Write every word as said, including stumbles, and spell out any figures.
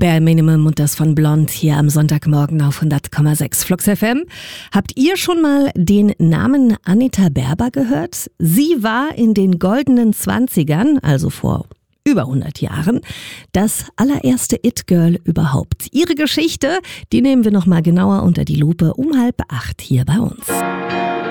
Bare Minimum und das von Blond hier am Sonntagmorgen auf hundert Komma sechs Flux F M. Habt ihr schon mal den Namen Anita Berber gehört? Sie war in den goldenen Zwanzigern, also vor über hundert Jahren, das allererste It-Girl überhaupt. Ihre Geschichte, die nehmen wir nochmal genauer unter die Lupe um halb acht hier bei uns.